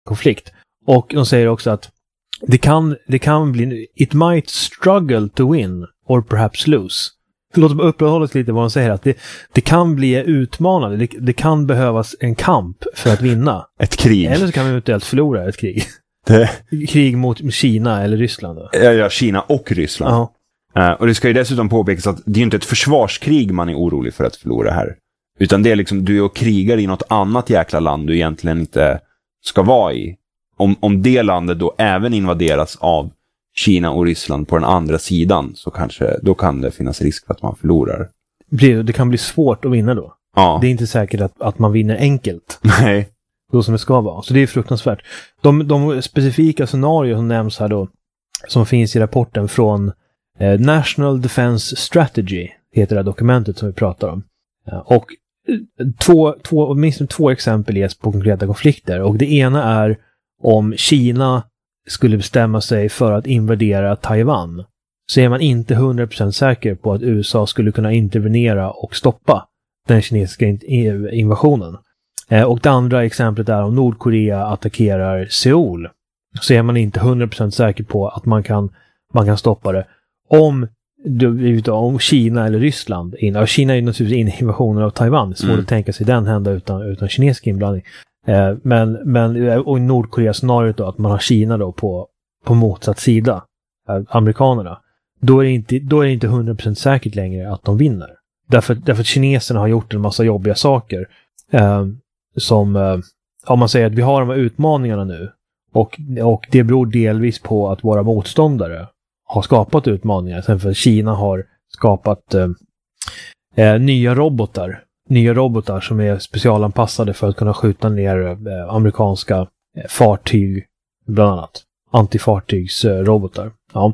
konflikt. Och de säger också att det kan bli, it might struggle to win or perhaps lose. Låt mig uppehålla oss lite vad de säger, att det kan bli utmanande, det kan behövas en kamp för att vinna. Ett krig. Eller så kan vi eventuellt förlora ett krig. Krig mot Kina eller Ryssland då. Ja, Kina och Ryssland. Och det ska ju dessutom påpekas att det är inte ett försvarskrig man är orolig för att förlora här. Utan det är liksom, du är och krigar i något annat jäkla land du egentligen inte ska vara i. Om det landet då även invaderas av Kina och Ryssland på den andra sidan, så då kan det finnas risk för att man förlorar. Det kan bli svårt att vinna då. Ja. Det är inte säkert att man vinner enkelt. Nej. Så som det ska vara. Så det är fruktansvärt. De specifika scenarier som nämns här då, som finns i rapporten från National Defense Strategy, heter det här dokumentet som vi pratar om. Och åtminstone två exempel ges på konkreta konflikter. Och det ena är om Kina skulle bestämma sig för att invadera Taiwan, så är man inte 100% säker på att USA skulle kunna intervenera och stoppa den kinesiska invasionen. Och det andra exemplet är om Nordkorea attackerar Seoul, så är man inte 100% säker på att man kan stoppa det. Om Kina eller Ryssland Kina är ju naturligtvis in i invasionen av Taiwan. Det är svårt att tänka sig den hända utan kinesisk inblandning. Och i Nordkorea-scenariot då, att man har Kina då på motsatt sida, amerikanerna, då är det inte 100% säkert längre att de vinner. Därför att kineserna har gjort en massa jobbiga saker, om man säger att vi har de här utmaningarna nu, och det beror delvis på att våra motståndare har skapat utmaningar. Sen för Kina har skapat nya robotar som är specialanpassade för att kunna skjuta ner amerikanska fartyg, bland annat antifartygsrobotar. Ja.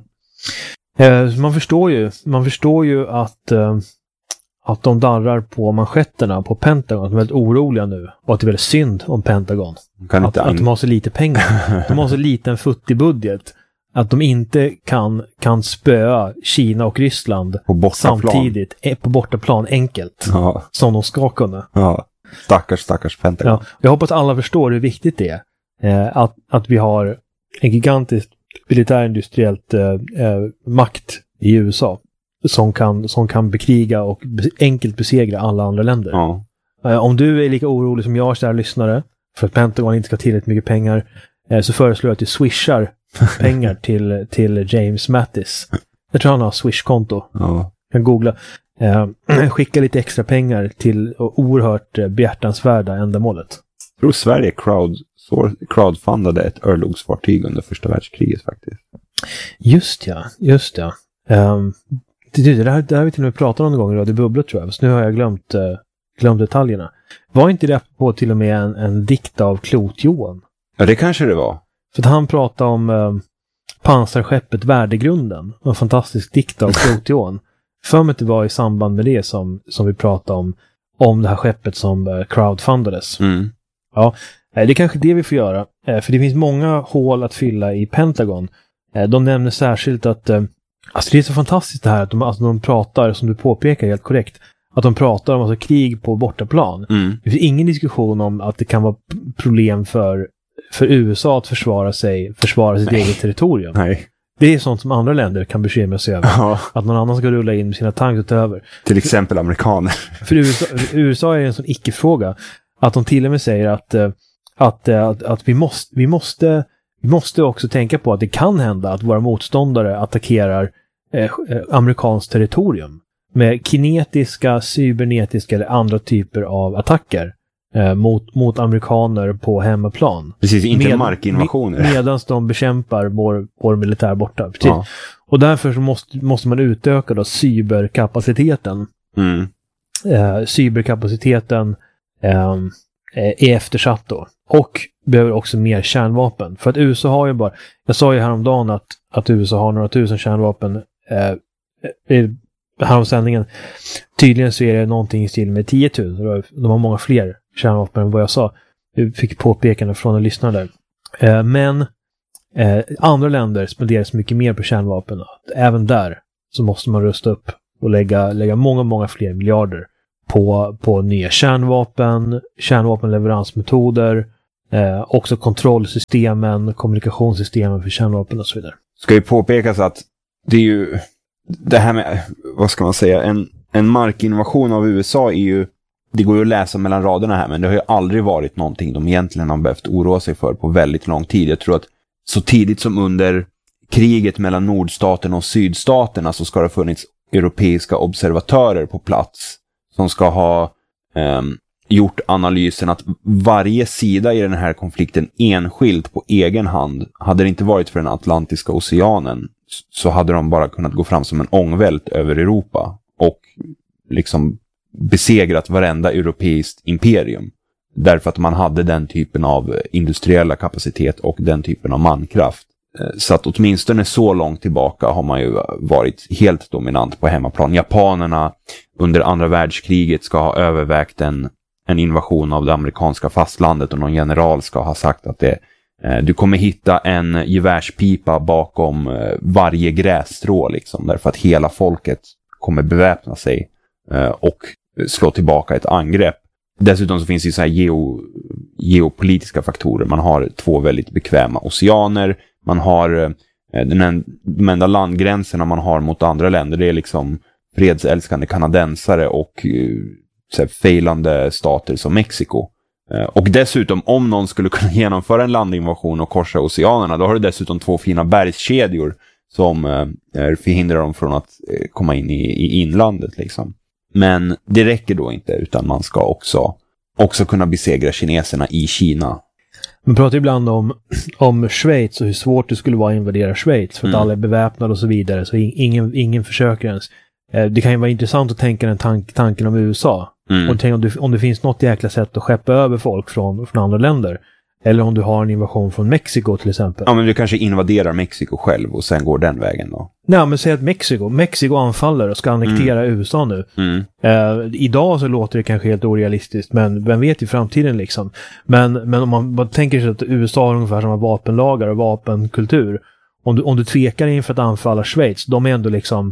Man förstår ju att de darrar på manschetterna på Pentagon, att de är väldigt oroliga nu, och att det är väldigt synd om Pentagon. Att de har så lite pengar. De har så liten futtig budget att de inte kan spöa Kina och Ryssland samtidigt på bortaplan enkelt, som de ska kunna. Ja. Stackars Pentagon. Ja. Jag hoppas alla förstår hur viktigt det är att vi har en gigantisk militärindustriellt makt i USA som kan bekriga och enkelt besegra alla andra länder. Ja. Om du är lika orolig som jag, kära lyssnare, för att Pentagon inte ska ha tillräckligt mycket pengar, så föreslår jag att du swishar pengar till James Mattis. Jag tror han har Swish-konto. Ja. Kan googla. Skicka lite extra pengar till oerhört behjärtansvärda ändamålet. Jag tror Sverige crowdfundade ett örlogsfartyg under första världskriget faktiskt. Just ja. Det här har vi till och med pratat om någon gång i Radio Bubbla, tror jag. Så nu har jag glömt detaljerna. Var inte det på till och med en dikt av Klot-Johan? Ja, det kanske det var. För att han pratade om pansarskeppet Värdegrunden. En fantastisk dikt av Klot-Johan. För mig att det var i samband med det som vi pratade om det här skeppet som crowdfundades. Mm. Ja, det är kanske det vi får göra. För det finns många hål att fylla i Pentagon. De nämner särskilt att alltså det är så fantastiskt det här att de pratar, som du påpekar helt korrekt, att de pratar om krig på bortaplan. Det finns ingen diskussion om att det kan vara problem för USA att försvara sitt eget territorium. Nej. Det är sånt som andra länder kan bekymra sig över. Ja. Att någon annan ska rulla in med sina tankar och ta över. Till exempel amerikaner. För USA är en sån icke-fråga att de till och med säger att vi måste också tänka på att det kan hända att våra motståndare attackerar amerikanskt territorium med kinetiska, cybernetiska eller andra typer av attacker mot amerikaner på hemmaplan. Precis, inte markinvasioner. Medan de bekämpar vår militär borta. Ja. Och därför så måste man utöka då cyberkapaciteten. Cyberkapaciteten är eftersatt då. Och behöver också mer kärnvapen. För att USA har ju bara... Jag sa ju häromdagen att USA har några tusen kärnvapen här om sändningen. Tydligen så är det någonting i stil med 10 000. De har många fler kärnvapen än vad jag sa. Du fick påpekande från en lyssnare där. Men andra länder spenderar så mycket mer på kärnvapen. Även där så måste man rusta upp och lägga många fler miljarder på nya kärnvapen, kärnvapenleveransmetoder, också kontrollsystemen, kommunikationssystemen för kärnvapen och så vidare. Ska ju påpekas att det är ju det här med, vad ska man säga, en markinvasion av USA är ju, det går ju att läsa mellan raderna här, men det har ju aldrig varit någonting de egentligen har behövt oroa sig för på väldigt lång tid. Jag tror att så tidigt som under kriget mellan nordstaterna och sydstaterna så ska det ha funnits europeiska observatörer på plats som ska ha gjort analysen att varje sida i den här konflikten enskilt på egen hand, hade det inte varit för den Atlantiska oceanen så hade de bara kunnat gå fram som en ångvält över Europa och liksom besegrat varenda europeiskt imperium. Därför att man hade den typen av industriella kapacitet och den typen av mankraft. Så att åtminstone så långt tillbaka har man ju varit helt dominant på hemmaplan. Japanerna under andra världskriget ska ha övervägt en invasion av det amerikanska fastlandet och någon general ska ha sagt att du kommer hitta en gevärspipa bakom varje grässtrå liksom, därför att hela folket kommer beväpna sig och slå tillbaka ett angrepp. Dessutom så finns det ju så här geopolitiska faktorer. Man har 2 väldigt bekväma oceaner. Man har de enda landgränserna man har mot andra länder. Det är liksom fredsälskande kanadensare och så här, failande stater som Mexiko. Och dessutom, om någon skulle kunna genomföra en landinvasion och korsa oceanerna, då har du dessutom 2 fina bergskedjor som förhindrar dem från att komma in i inlandet liksom. Men det räcker då inte, utan man ska också kunna besegra kineserna i Kina. Man pratar ibland om Schweiz och hur svårt det skulle vara att invadera Schweiz för att alla är beväpnade och så vidare, så ingen försöker ens. Det kan ju vara intressant att tänka den tanken om USA. Och tänk om det finns något jäkla sätt att skeppa över folk från andra länder. Eller om du har en invasion från Mexiko till exempel. Ja, men du kanske invaderar Mexiko själv och sen går den vägen då. Nej, men säg att Mexiko anfaller och ska annektera USA nu. Idag så låter det kanske helt orealistiskt, men vem vet i framtiden liksom. Men om man bara tänker sig att USA har ungefär samma vapenlagar och vapenkultur. Om du tvekar inför att anfalla Schweiz, de är ändå liksom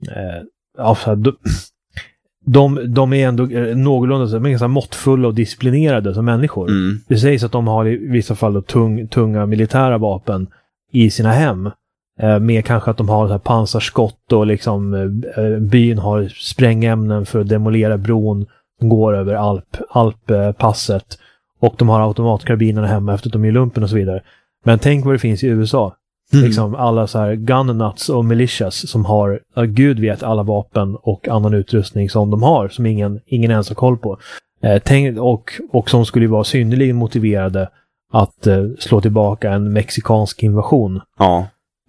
de är ändå någorlunda ganska måttfulla och disciplinerade som människor. Det sägs att de har i vissa fall då tunga militära vapen i sina hem. Med kanske att de har så här pansarskott och liksom byn har sprängämnen för att demolera bron som går över Alppasset. Och de har automatkarbinerna hemma efter att de är i lumpen och så vidare. Men tänk vad det finns i USA. Liksom alla så här gunnuts och militias som har, gud vet, alla vapen och annan utrustning som de har, som ingen ens har koll på. Och som skulle vara synnerligen motiverade att slå tillbaka en mexikansk invasion. Ja.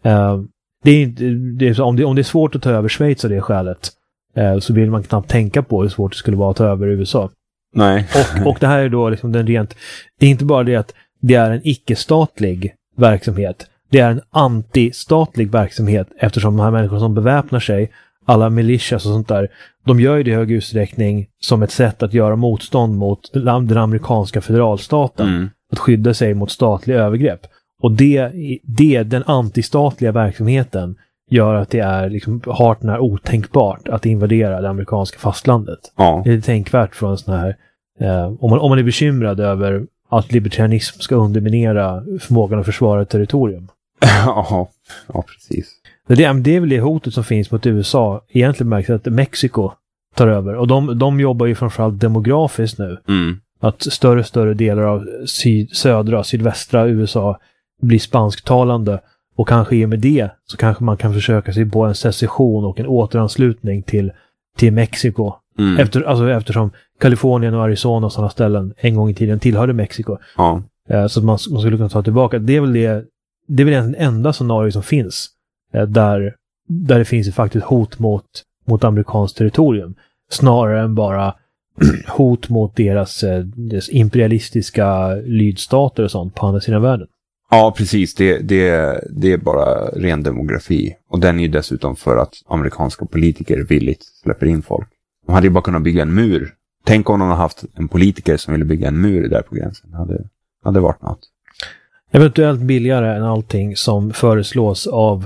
Om det är svårt att ta över Schweiz av det skälet, så vill man knappt tänka på hur svårt det skulle vara att ta över USA. Nej. Och det här är då liksom det är inte bara det att det är en icke-statlig verksamhet. Det är en antistatlig verksamhet, eftersom de här människorna som beväpnar sig, alla militias och sånt där, de gör ju det i hög utsträckning som ett sätt att göra motstånd mot den amerikanska federalstaten. Att skydda sig mot statliga övergrepp. Och den antistatliga verksamheten gör att det är liksom hart när otänkbart att invadera det amerikanska fastlandet. Ja. Det är tänkvärt från en sån här, om man är bekymrad över att libertarianism ska underminera förmågan att försvara ett territorium. Ja, precis. Det är väl det hotet som finns mot USA. Egentligen märks att Mexiko tar över. Och de jobbar ju framförallt demografiskt nu. Att större delar av sydvästra USA blir spansktalande. Och kanske i och med det så kanske man kan försöka sig på en secession och en återanslutning till Mexiko. Eftersom Kalifornien och Arizona och sådana ställen en gång i tiden tillhörde Mexiko. Ja. Så att man skulle kunna ta tillbaka. Det är väl egentligen enda scenario som finns. Där det finns ett faktiskt hot mot amerikanskt territorium. Snarare än bara hot mot deras imperialistiska lydstater och sånt på andra sidan världen. Ja, precis. Det är bara ren demografi. Och den är ju dessutom för att amerikanska politiker villigt släpper in folk. De hade ju bara kunnat bygga en mur. Tänk om de hade haft en politiker som ville bygga en mur där på gränsen. Hade varit något. Eventuellt billigare än allting som föreslås av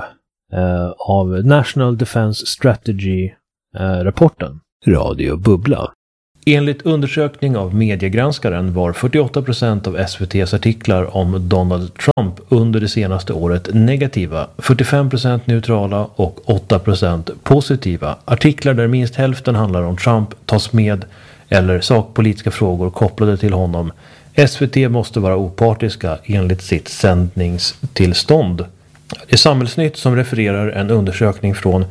National Defense Strategy-rapporten. Radio Bubbla. Enligt undersökning av Mediegranskaren var 48% av SVT:s artiklar om Donald Trump under det senaste året negativa, 45% neutrala och 8% positiva. Artiklar där minst hälften handlar om Trump tas med eller sakpolitiska frågor kopplade till honom. SVT måste vara opartiska enligt sitt sändningstillstånd. Det är Samhällsnytt som refererar en undersökning från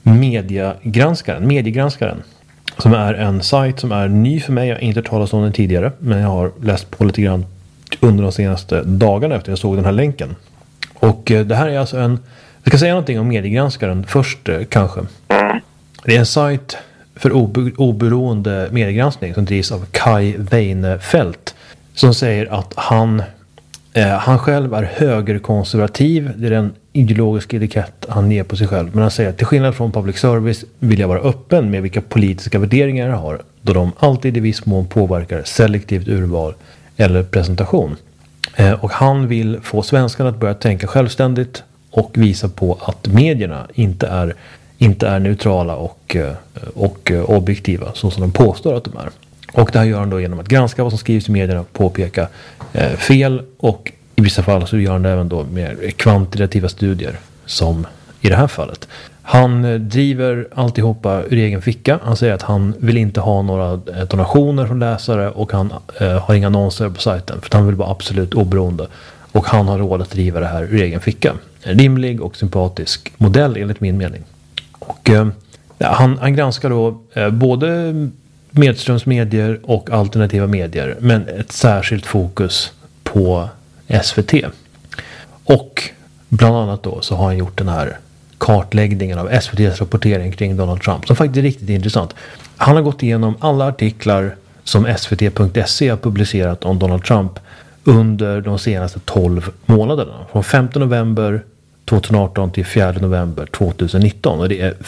Mediegranskaren. Som är en sajt som är ny för mig. Jag har inte talat om den tidigare. Men jag har läst på lite grann under de senaste dagarna efter jag såg den här länken. Och det här är alltså jag ska säga någonting om Mediegranskaren först kanske. Det är en sajt för oberoende mediegranskning som drivs av Kai Weinefeld. Som säger att han själv är högerkonservativ. Det är den ideologiska etikett han ger på sig själv. Men han säger att till skillnad från public service vill jag vara öppen med vilka politiska värderingar jag har. Då de alltid i viss mån påverkar selektivt urval eller presentation. Och han vill få svenskarna att börja tänka självständigt och visa på att medierna inte är neutrala och objektiva så som de påstår att de är. Och det här gör han då genom att granska vad som skrivs i medierna, påpeka fel och i vissa fall så gör han det även då med kvantitativa studier som i det här fallet. Han driver alltihopa ur egen ficka. Han säger att han vill inte ha några donationer från läsare och han har inga annonser på sajten för att han vill vara absolut oberoende. Och han har råd att driva det här ur egen ficka. En rimlig och sympatisk modell enligt min mening. Och han granskar då både medströmsmedier och alternativa medier men ett särskilt fokus på SVT. Och bland annat då så har han gjort den här kartläggningen av SVT:s rapportering kring Donald Trump som faktiskt är riktigt intressant. Han har gått igenom alla artiklar som svt.se har publicerat om Donald Trump under de senaste 12 månaderna. Från 5 november 2018 till 4 november 2019. Och det är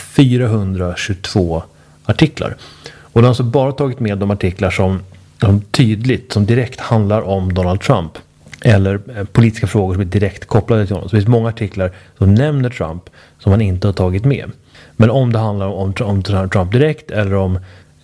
422 artiklar. Och de har alltså bara tagit med de artiklar som direkt handlar om Donald Trump. Eller politiska frågor som är direkt kopplade till honom. Så det finns många artiklar som nämner Trump som han inte har tagit med. Men om det handlar om Trump direkt eller om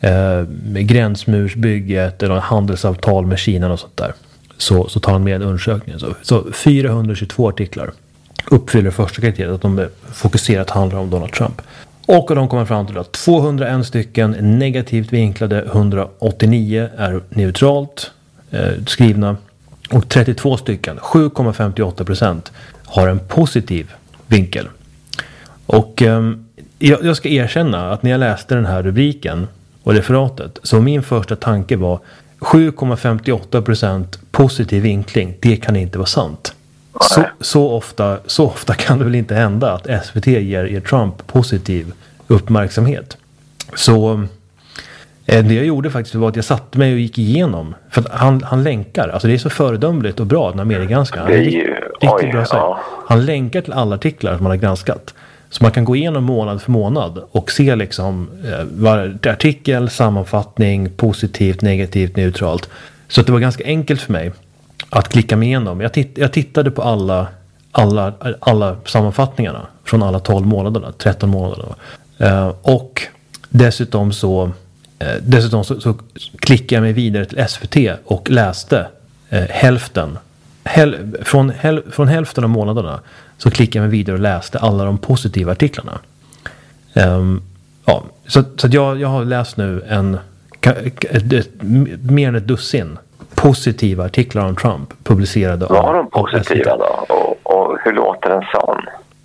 gränsmursbygget eller handelsavtal med Kina och sånt där. Så tar han med en undersökning. Så 422 artiklar uppfyller första kriteriet att de fokuserat handlar om Donald Trump. Och de kommer fram till att 201 stycken negativt vinklade, 189 är neutralt skrivna och 32 stycken, 7,58% har en positiv vinkel. Och jag ska erkänna att när jag läste den här rubriken och referatet så min första tanke var 7,58% positiv vinkling, det kan inte vara sant. Så ofta kan det väl inte hända att SVT ger Trump positiv uppmärksamhet. Så det jag gjorde faktiskt var att jag satte mig och gick igenom. För att han länkar. Alltså det är så föredömligt och bra när mediegranskar. Det är riktigt bra sagt. Han länkar till alla artiklar som man har granskat. Så man kan gå igenom månad för månad och se liksom varje artikel, sammanfattning, positivt, negativt, neutralt. Så att det var ganska enkelt för mig att klicka mig igenom. Jag tittade på alla sammanfattningarna från alla 12 månaderna, 13 månaderna. Och dessutom så klickade jag mig vidare till SVT och läste hälften. Från hälften av månaderna så klickade jag mig vidare och läste alla de positiva artiklarna. Så att jag har läst nu mer än ett dussin positiva artiklar om Trump publicerade av SVT. Vad har de positiva då? Och hur låter en sån?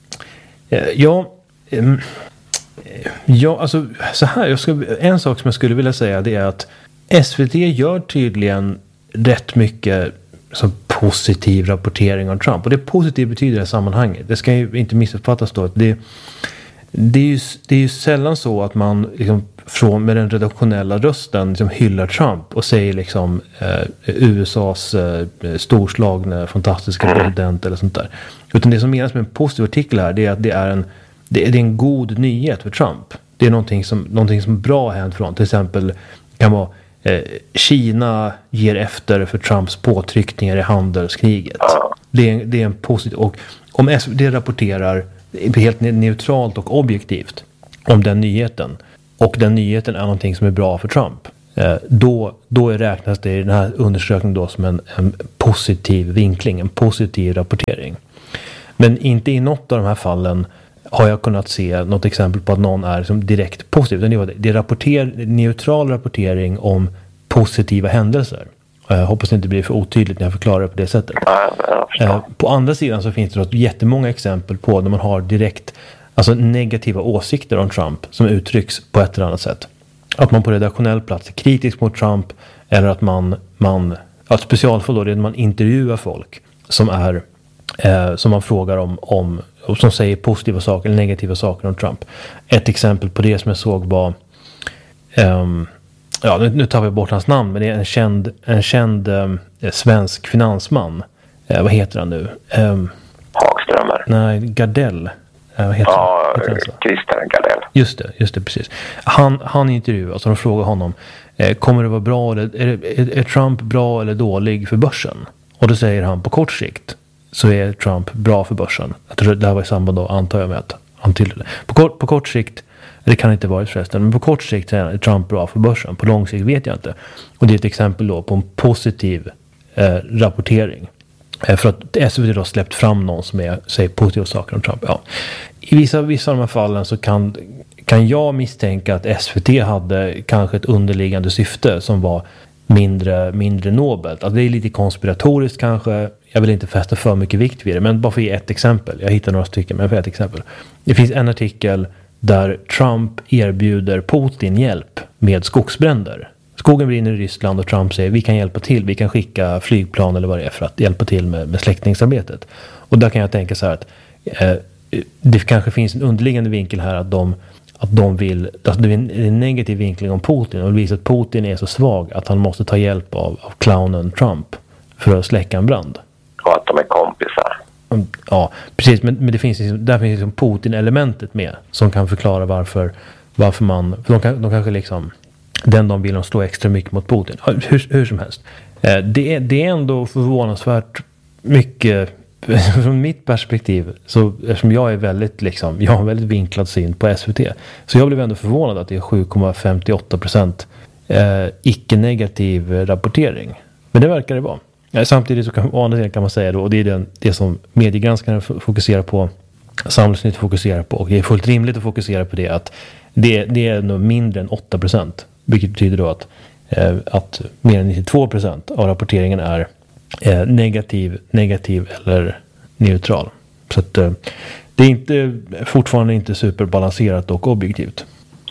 Ja, alltså så här. En sak som jag skulle vilja säga det är att SVT gör tydligen rätt mycket så positiv rapportering om Trump. Och det positivt betyder i det sammanhanget. Det ska ju inte missuppfattas då. Det är ju sällan så att man liksom med den redaktionella rösten liksom hyllar Trump och säger liksom USAs storslagna fantastiska president eller sånt där. Utan det som menas med en positiv artikel här det är att det är en god nyhet för Trump. Det är någonting som bra hänt från. Till exempel kan vara Kina ger efter för Trumps påtryckningar i handelskriget. Det är en positiv. Och om SVT rapporterar helt neutralt och objektivt om den nyheten. Och den nyheten är någonting som är bra för Trump. då räknas det i den här undersökningen då som en positiv vinkling, en positiv rapportering. Men inte i något av de här fallen har jag kunnat se något exempel på att någon är som direkt positiv. Det är neutral rapportering om positiva händelser. Jag hoppas det inte blir för otydligt när jag förklarar det på det sättet. På andra sidan så finns det då jättemånga exempel på när man har direkt alltså negativa åsikter om Trump som uttrycks på ett eller annat sätt. Att man på redaktionell plats är kritisk mot Trump, eller att ett specialfall då är att man intervjuar folk som man frågar om och som säger positiva saker eller negativa saker om Trump. Ett exempel på det som jag såg var nu tar vi bort hans namn, men det är en känd svensk finansman. Vad heter han nu? Hagströmer. Nej, Gardell. Christian Gardell. Just det, precis. Han intervjuar, alltså de frågar honom, kommer det vara bra eller är Trump bra eller dålig för börsen? Och då säger han, på kort sikt så är Trump bra för börsen. Jag tror det här var i samband då, antar jag med att han tillhörde. På kort sikt, det kan inte vara förresten, men på kort sikt är Trump bra för börsen. På lång sikt vet jag inte. Och det är ett exempel då på en positiv rapportering. För att SVT då släppt fram någon som säger positiva saker om Trump. Ja. I vissa av de här fallen så kan jag misstänka att SVT hade kanske ett underliggande syfte som var mindre nobelt. Alltså det är lite konspiratoriskt kanske. Jag vill inte fästa för mycket vikt vid det, men bara för att ge ett exempel. Jag hittar några stycken, men för ett exempel. Det finns en artikel där Trump erbjuder Putin hjälp med skogsbränder. Skogen brinner i Ryssland och Trump säger vi kan hjälpa till, vi kan skicka flygplan eller vad det är för att hjälpa till med släckningsarbetet. Och där kan jag tänka så här att det kanske finns en underliggande vinkel här att de vill, alltså det är en negativ vinkling om Putin och visar att Putin är så svag att han måste ta hjälp av clownen Trump för att släcka en brand. Och att de är kompisar. Ja, precis, men där finns liksom Putin-elementet med som kan förklara varför man, för de kanske liksom de vill slå extra mycket mot Putin. Hur som helst. Det är ändå förvånansvärt mycket från mitt perspektiv, så eftersom jag är jag har en väldigt vinklad syn på SVT, så jag blev ändå förvånad att det är 7,58% icke-negativ rapportering. Men det verkar det vara. Samtidigt så kan man säga då, och det är det som mediegranskaren fokuserar på, Samhällsnytt fokuserar på, och det är fullt rimligt att fokusera på det, att det är nog mindre än 8%, vilket betyder då att mer än 92% av rapporteringen är negativ eller neutral. Så att det är fortfarande inte superbalanserat och objektivt.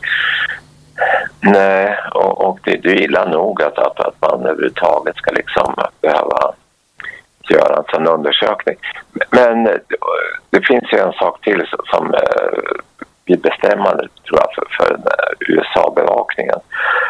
Nej, och det är illa nog att man överhuvudtaget ska liksom behöva göra en sån undersökning. Men det finns ju en sak till som blir bestämmande, tror jag, för USA-bevakningen.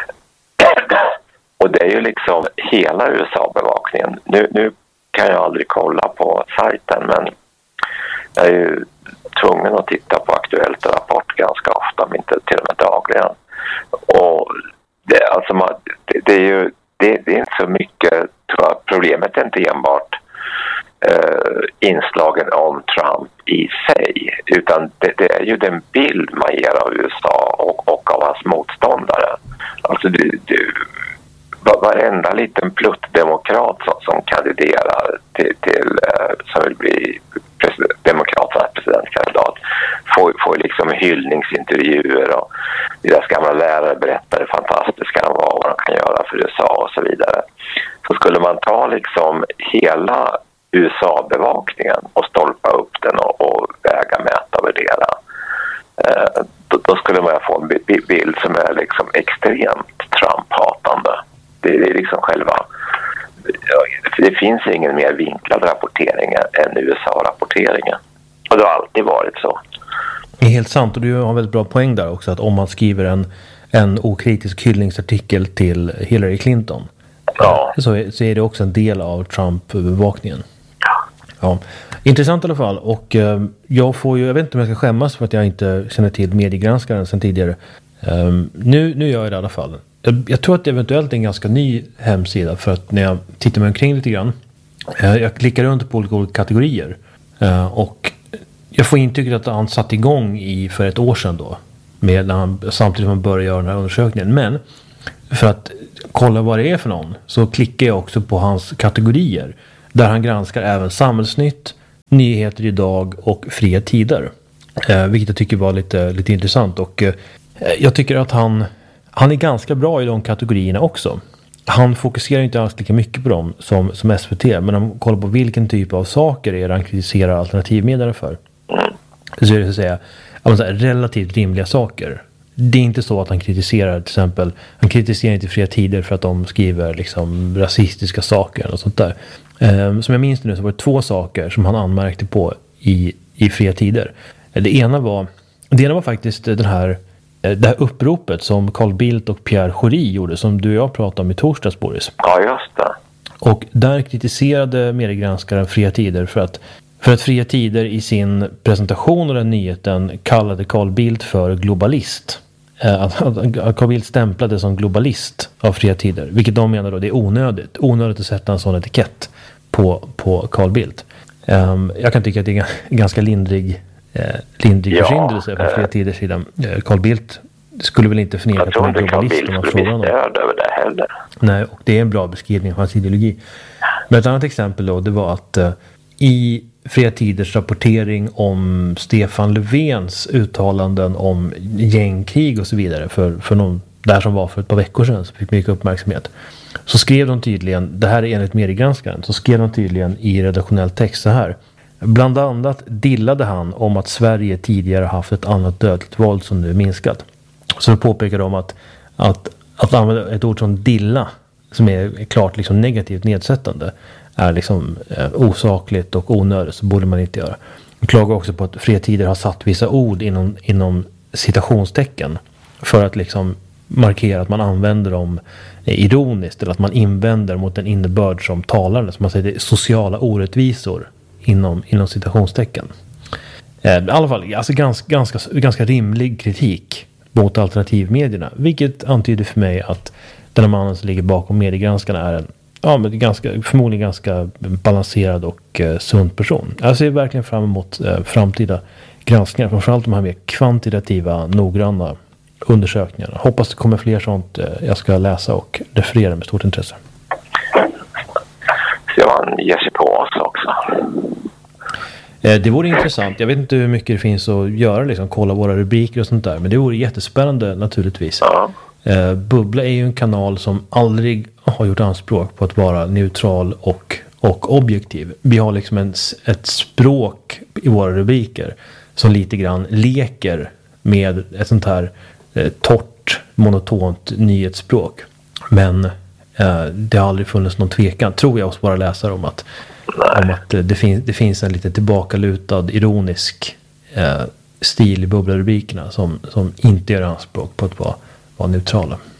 Och det är ju liksom hela USA-bevakningen. Nu kan jag aldrig kolla på sajten, men jag är ju tvungen att titta på Aktuellt och Rapport ganska ofta, om inte till och med dagligen. Och det är inte så mycket, tror jag. Problemet är inte enbart inslagen om Trump i sig, utan det är ju den bild man ger av USA och av hans motståndare. Alltså varenda liten pluttdemokrat som kandiderar till som vill bli demokraternas presidentkandidat får liksom hyllningsintervjuer, och deras gamla lärare berättar hur fantastiska de var, vad de kan göra för USA och så vidare. Så skulle man ta liksom hela USA-bevakningen och stolpa upp den och väga, mäta och värdera, då skulle man få en bild som är liksom extremt Trump-hatande. Det är liksom själva... Det finns ingen mer vinklad rapportering än USA-rapporteringen. Och det har alltid varit så. Det är helt sant, och du har en väldigt bra poäng där också, att om man skriver en okritisk hyllningsartikel till Hillary Clinton, så är det också en del av Trump-bevakningen. Ja. Intressant i alla fall, och jag vet inte om jag ska skämmas för att jag inte känner till mediegranskaren sedan tidigare. Nu gör jag det i alla fall. Jag tror att det eventuellt är en ganska ny hemsida, för att när jag tittar mig omkring lite grann, jag klickar runt på olika kategorier, och jag får intrycket att han satt igång för ett år sedan då, samtidigt som man började göra den här undersökningen. Men för att kolla vad det är för någon så klickar jag också på hans kategorier. Där han granskar även samhällsnytt, nyheter idag och fria tider. Vilket jag tycker var lite intressant. Och jag tycker att han är ganska bra i de kategorierna också. Han fokuserar inte alls lika mycket på dem som SVT. Men om man kollar på vilken typ av saker är det han kritiserar alternativmedierna för. Så är det så att säga relativt rimliga saker. Det är inte så att han kritiserar till exempel, han kritiserar inte Fria Tider för att de skriver liksom rasistiska saker och sånt där. Som jag minns nu så var det 2 saker som han anmärkte på i Fria Tider. Det ena var faktiskt det här uppropet som Carl Bildt och Pierre Schori gjorde, som du och jag pratade om i torsdags, Boris. Ja, just det. Och där kritiserade mediegranskaren Fria Tider för att Fria Tider i sin presentation av den nyheten kallade Carl Bildt för globalist. Att Carl Bildt stämplade som globalist av Fria Tider. Vilket de menar då det är onödigt att sätta en sån etikett på Carl Bildt. Jag kan tycka att det är en ganska lindrig försyndelse från Fria Tiders sida. Carl Bildt skulle väl inte förneka att han är globalist om man frågar honom. Över det heller. Nej, och det är en bra beskrivning av hans ideologi. Men ett annat exempel då, det var att i Fria Tiders rapportering om Stefan Löfvens uttalanden om gängkrig och så vidare för någon där som var för ett par veckor sedan, så fick mycket uppmärksamhet. Så skrev de tydligen, det här är enligt mediegranskaren, så skrev de tydligen i redaktionell text så här: bland annat dillade han om att Sverige tidigare haft ett annat dödligt våld som nu minskat. Så påpekar de att använda ett ord som dilla, som är klart liksom negativt nedsättande, är liksom osakligt och onödigt, så borde man inte göra. De klagar också på att Fria Tider har satt vissa ord inom citationstecken för att liksom markera att man använder dem ironiskt, eller att man invänder mot den innebörd som talaren, som man säger, det är sociala orättvisor inom citationstecken. I alla fall, alltså ganska rimlig kritik mot alternativmedierna, vilket antyder för mig att den här mannen som ligger bakom mediegranskarna är förmodligen ganska balanserad och sund person. Jag ser verkligen fram emot framtida granskningar, framförallt de här mer kvantitativa, noggranna undersökningarna. Hoppas det kommer fler sånt jag ska läsa och referera med stort intresse. Ska man ge sig på oss också? Det vore intressant. Jag vet inte hur mycket det finns att göra, liksom, kolla våra rubriker och sånt där. Men det vore jättespännande naturligtvis. Ja. Bubbla är ju en kanal som aldrig har gjort anspråk på att vara neutral och objektiv. Vi har liksom ett språk i våra rubriker som lite grann leker med ett sånt här torrt, monotont nyhetsspråk. Men det har aldrig funnits någon tvekan, tror jag, hos våra läsare om att det finns en lite tillbakalutad, ironisk stil i bubblarubrikerna som inte gör anspråk på att vara neutrala.